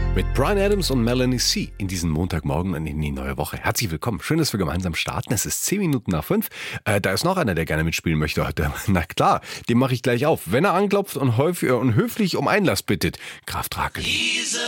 Mit Bryan Adams und Melanie C. in diesen Montagmorgen und in die neue Woche. Herzlich willkommen. Schön, dass wir gemeinsam starten. Es ist 10 Minuten nach 5. Da ist noch einer, der gerne mitspielen möchte heute. Na klar, den mache ich gleich auf. Wenn er anklopft und höflich um Einlass bittet. Graf Drakel.